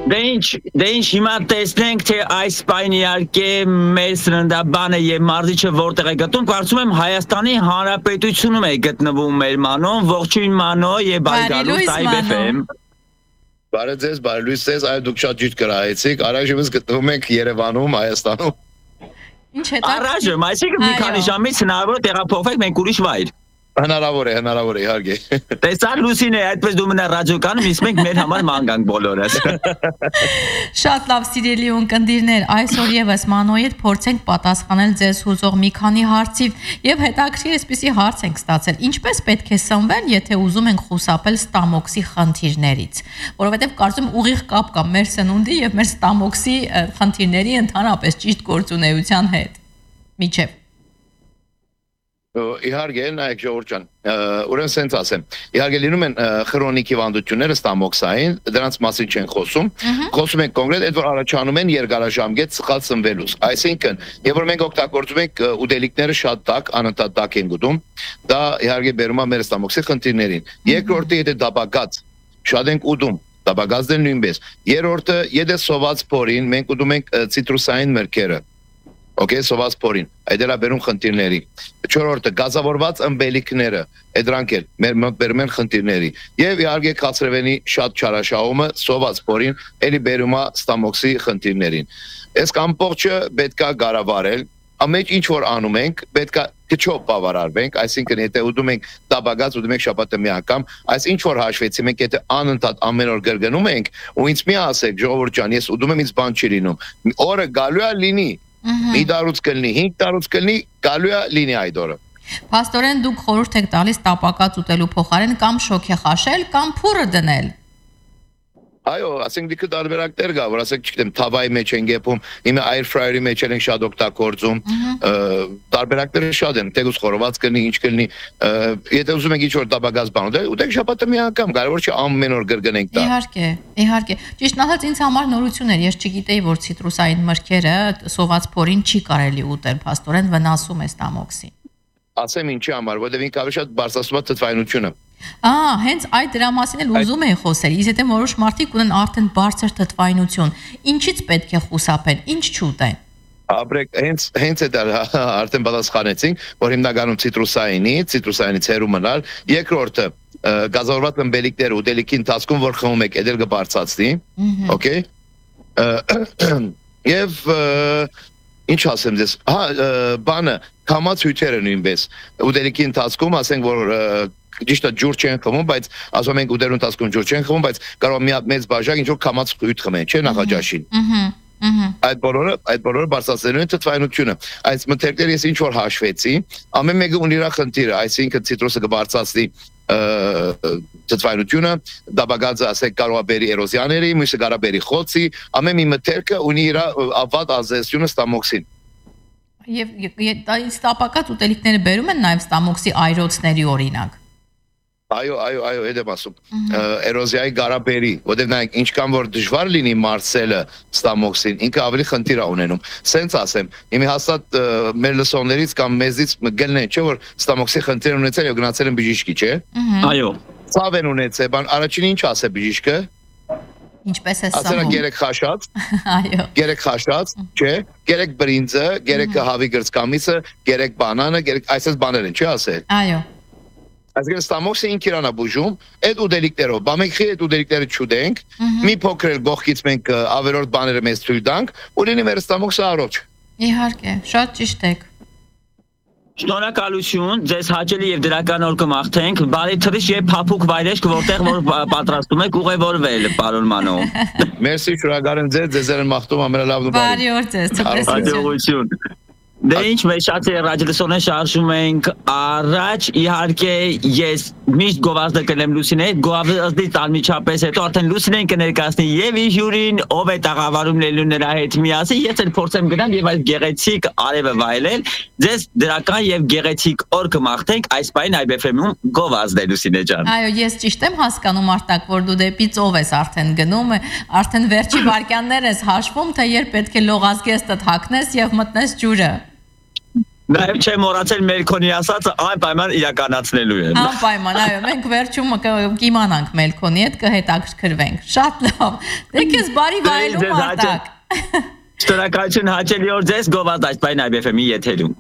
Դե ինչ հիմա տեսնենք թե այս պայն իհարկե մեր սննդաբանը եւ մարզիչը որտեղ է գտնում, կարծում եմ Հայաստանի Հանրապետությունում է գտնվում մեր Մանոն, ողջույն Մանո եւ բարեկալուս IBFM։ Բարելույս ձեզ, այո դուք շատ ճիշտ գրահեցիք, առայժմ գտնվում ենք Երևանում, Հայաստանում։ Ինչ հետո։ Առայժմ, այսինքն մի քանի ժամից հնարավոր է տեղափոխվեք մենք ուրիշ վայր։ Հնարավոր է, իհարկե։ Տեսա Լուսին է, այդպես դու մնա ռադիոկանում, իսկ մենք մեր համար ման գանք բոլորս։ Շատ լավ սիրելի ունկնդիրներ, այսօր եւս Մանոյի հետ փորձենք պատասխանել ձեզ հուզող մի քանի հարցի եւ հետաքրքիր էսպիսի հարց ենք ստացել. ինչպես պետք է սնվել, եթե ուզում ենք խուսափել ստամոքսի խնդիրներից, որովհետեւ կարծում ուղիղ կապ կա մեր սնունդի եւ մեր ստամոքսի խնդիրների ընդհանրապես ճիշտ գործունեության հետ։ Միջև Իհարկե, նայեք Ժողովուրդ ջան, ուրեմն սենց ասեմ, իհարկե լինում են քրոնիկ հիվանդությունները ստամոքսային, դրանց մասին չեն խոսում, խոսում ենք կոնկրետ այդ որ առաջանում են երկարաժամկետ սխալ սնվելուց, այսինքն, երբ որ մենք օգտագործում ենք ուտելիքները շատ տաք, անընդհատ տաք են գտում, դա իհարկե բերում է մեր ստամոքսի խնդիրներին։ Երկրորդը եթե դաբակած շատ ենք ուտում, դաբակածն էլ նույնպես։ Երրորդը, եթե սոված փորին մենք ուտում ենք ցիտրուսային մրգերը Okay, սոված փորին, այդ էլ բերում խնդիրների։ Չորրորդը գազավորված ըմբելիքները, այդ դրանք էլ մեր մոտ բերում են խնդիրների։ Եվ իհարկե կացրևենի շատ չարաշահումը սոված փորին էլի բերում է ստամոքսի խնդիրներին։ Այս ամբողջը պետքա գարավարել, ամեն ինչ որ անում ենք, պետքա քչով բավարարվենք, այսինքն եթե ուտում ենք տաբագած, ուտում ենք շաբաթը մի անգամ, այս ինչ որ հաշվեցի մենք եթե անընդհատ ամեն օր գրգնում ենք, ու ինձ մի ասեք ժողովուրդ ջան, ես ուտում եմ ինձ բան չի լինում։ Օրը գալու է լինի մի տարուց կլինի, 5 տարուց կլինի, գալու է լինի այդ օրը։ Փաստորեն դուք խորհուրդ եք տալիս տապակած ուտելու փոխարեն կամ շոքե խաշել կամ փուրը դնել։ Այո, ասենք դիքը տարբերակներ կա, որ ասենք չգիտեմ, թավայի մեջ են գեփում, հիմա air fryer-ի մեջ են շատ օգտագործում, տարբերակները շատ են, թեկուզ խորոված կլինի, ինչ կլինի, եթե ուզում եք ինչ-որ տաբակած բան ուտել, ուտեք շաբաթը մի անգամ, կարևոր չէ ամեն օր գրգնենք դա։ Իհարկե։ Ճիշտն ասած ինձ համար նորություն էր, ես չգիտեի, որ ցիտրուսային մրգերը սոված փորին չի կարելի ուտել, փաստորեն վնասում է ստամոքսին։ Ասեմ ինչի համար, որովհետև ինքը ավելի շատ բարձրացնում է թթվայնությունը։ Հենց այդ դրա մասին էլ ուզում էի խոսել, իսկ եթե որոշ մարդիկ ունեն արդեն բարձր թթվայնություն, ինչից պետք է խուսափեն, ինչ չուտեն։ Ապրեք, հենց այդ արդեն պատասխանեցինք, որ հիմնականում ցիտրուսայինից հեռու մնալ, երկրորդը գազավորված ըմբելիքները ուտելիքի ընթացքում որ խմում եք, դա կբարձրացնի, օքեյ։ Եվ ինչ ասեմ ձեզ, բանը կամած հյութերը նույնպես ուտելիքի ընթացքում ասենք որ ճիշտ է ջուր չեն խմում, բայց ասում ենք ուտելու ընթացքում ջուր չեն խմում, բայց կարող մի հատ մեծ բաժակ ինչ որ կամած հյութ խմեն, չէ՞ նախաճաշին։ Այդ բոլորը բարձրացնելու են թթվայնությունը։ Այս մթերքները ես ինչ որ հաշվեցի, ամեն մեկը ունի իր խնդիրը, այսինքն ցիտրուսը կբարձրացնի թթվայնությունը, դաբակածը ասենք կարող է բերի էրոզիաների, մյուսը կարող է բերի խոցի, ամեն մի մթերքը ունի իր ավատ ազդեցությունը ստամոքսին։ Եվ տապակած ուտելիքները բերում են նաև ստամոքսի այրոցների օրինակ։ Այո, այդ եմ ասում։ Էրոզիայի գարաբերի, որտեղ նայեք ինչքան որ դժվար լինի մարսելը ստամոքսին, ինքը ավելի խնդիր է ունենում։ Սենց ասեմ, իմի հաստատ մեր լսողներից կամ մեզից գլնեն, չէ՞ որ ստամոքսի խնդիր ունեցել եւ գնացել են բժիշկի, չէ՞։ Այո։ Ցավ են ունեցել, բան առաջինը ինչ ասե բժիշկը։ Ինչպես է սա։ Ասել գերեք խաշած։ Այո։ Գերեք խաշած, չէ՞։ Գերեք բրինձը, գերեք հավի գրծկամիսը, գերեք բանանը, գերեք այսպես բաներ են, չի ասել։ Այո։ Այսինքն ստամոքսը ինքն իրանա բուժում, այդ ուտելիքներով, բա մենք խի այդ ուտելիքները չուտենք, մի փոքր գողքից մենք ավելորդ բաները մեզ թույլ տանք, ու լինի մեր ստամոքսը առողջ։ Իհարկե, շատ ճիշտ եք։ Շնորհակալություն, ձեզ հաճելի եւ դրական օր կմաղթենք, բարի թռիչ եւ փափուկ վայրեջք, որտեղ որ պատրաստում եք ուղևորվել, պարոն Մանո։ Մերսի, շնորհակալ եմ ձեզ են մաղթում ամենալավն ու բարի։ Բարի օր ձեզ, հաջողություն։ Դե ինչ մեր շատ ռադիոլսոնը շարժում ենք առաջ, իհարկե ես միշտ գովազդը կնեմ Լուսինե, գովազդից անմիջապես հետո արդեն Լուսինեն կներկայացնի եւ իր հյուրին, ով է տաղավարում լինելու նրա հետ միասին, ես էլ փորձեմ գնամ եւ այս գեղեցիկ արևը վայելել, ձեզ դրական եւ գեղեցիկ օր կմաղթենք այս պայն IBFM-ում գովազդ է Լուսինե ջան։ Այո, ես ճիշտ եմ հասկանում Արտակ, որ դու դեպի ծով ես արդեն գնում, արդեն վերջի վարքյաններ ես հաշվում, թե երբ պետք է լողազգեստը թաքնես եւ մտնես ջուրը։ Նաև չեմ մոռացել Մելքոնի ասածը անպայման իրականացնելու եմ։ Անպայման, այո, մենք վերջում կիմանանք Մելքոնի հետ, կհետաքրքրվենք։ Շատ լավ։ Դե քեզ բարի վայելում Արտակ։ Շնորհակալություն, հաճելի օր ձեզ, գովազդ այսպայն IBFM-ի եթերում։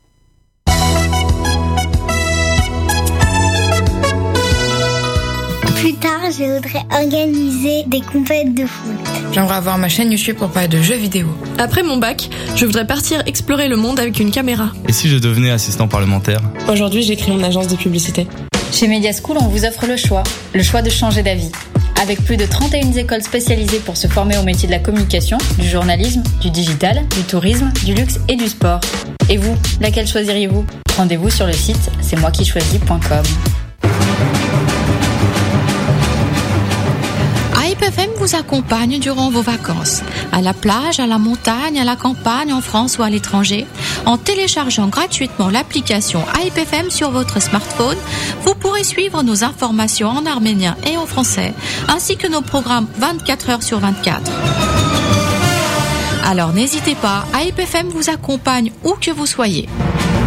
Plus tard, je voudrais organiser des compètes de foot. J'aimerais avoir ma chaîne YouTube pour parler de jeux vidéo. Après mon bac, je voudrais partir explorer le monde avec une caméra. Et si je devenais assistant parlementaire? Aujourd'hui, j'ai créé une agence de publicité. Chez Media School, on vous offre le choix de changer d'avis. Avec plus de 31 écoles spécialisées pour se former au métier de la communication, du journalisme, du digital, du tourisme, du luxe et du sport. Et vous, laquelle choisiriez-vous? Rendez-vous sur le site c'estmoi-qui-choisis.com. IBFM vous accompagne durant vos vacances, à la plage, à la montagne, à la campagne, en France ou à l'étranger. En téléchargeant gratuitement l'application IBFM sur votre smartphone, vous pourrez suivre nos informations en arménien et en français, ainsi que nos programmes 24 heures sur 24. Alors n'hésitez pas, IBFM vous accompagne où que vous soyez.